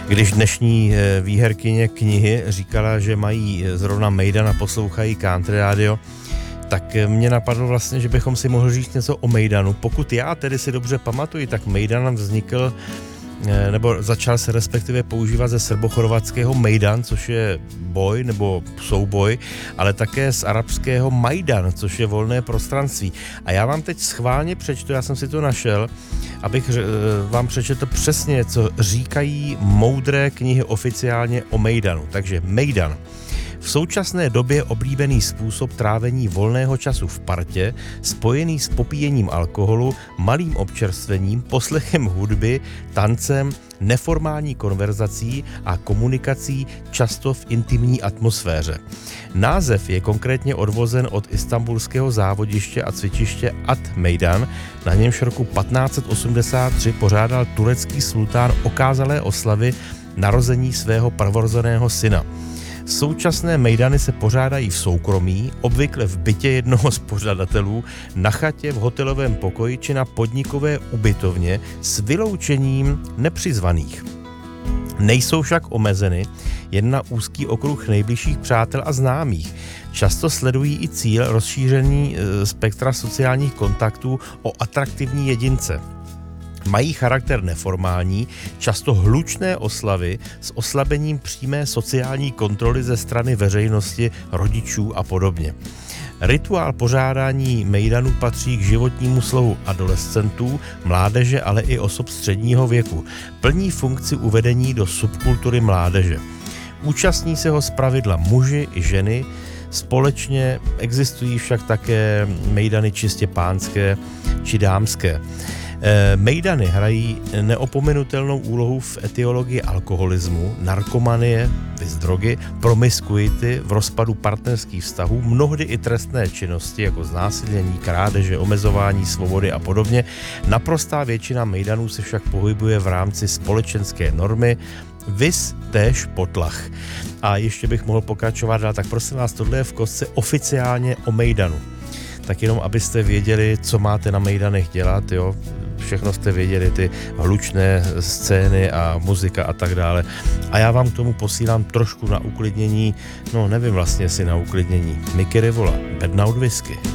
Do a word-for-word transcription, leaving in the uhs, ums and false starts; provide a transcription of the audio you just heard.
Když dnešní výherkyně knihy říkala, že mají zrovna Mejdan a poslouchají country radio, tak mě napadlo vlastně, že bychom si mohli říct něco o Mejdanu. Pokud já tedy si dobře pamatuji, tak Mejdan vznikl nebo začal se respektive používat ze srbochorvatského Mejdan, což je boj nebo souboj, ale také z arabského Majdan, což je volné prostranství. A já vám teď schválně přečtu, já jsem si to našel, abych vám přečetl přesně, co říkají moudré knihy oficiálně o Mejdanu. Takže Mejdan. V současné době oblíbený způsob trávení volného času v partě, spojený s popíjením alkoholu, malým občerstvením, poslechem hudby, tancem, neformální konverzací a komunikací často v intimní atmosféře. Název je konkrétně odvozen od istanbulského závodiště a cvičiště At Meydan, na němž roku patnáct osmdesát tři pořádal turecký sultán okázalé oslavy narození svého prvorozeného syna. Současné mejdany se pořádají v soukromí, obvykle v bytě jednoho z pořadatelů, na chatě, v hotelovém pokoji či na podnikové ubytovně s vyloučením nepřizvaných. Nejsou však omezeny jen na úzký okruh nejbližších přátel a známých. Často sledují i cíl rozšíření spektra sociálních kontaktů o atraktivní jedince. Mají charakter neformální, často hlučné oslavy s oslabením přímé sociální kontroly ze strany veřejnosti, rodičů a podobně. Rituál pořádání mejdanu patří k životnímu slovu adolescentů, mládeže, ale i osob středního věku. Plní funkci uvedení do subkultury mládeže. Účastní se ho zpravidla muži i ženy, společně existují však také mejdany čistě pánské či dámské. Mejdany hrají neopomenutelnou úlohu v etiologii alkoholismu, narkomanie, viz drogy, promiskuity, v rozpadu partnerských vztahů, mnohdy i trestné činnosti jako znásilnění, krádeže, omezování svobody a podobně. Naprostá většina mejdanů se však pohybuje v rámci společenské normy, viz též potlach. A ještě bych mohl pokračovat dál, tak prosím vás, tohle je v kostce oficiálně o mejdanu. Tak jenom, abyste věděli, co máte na mejdanech dělat, jo. Všechno jste věděli, ty hlučné scény a muzika a tak dále. A já vám k tomu posílám trošku na uklidnění, no nevím vlastně, jestli na uklidnění. Mickey Rivola, Bad Now Whisky.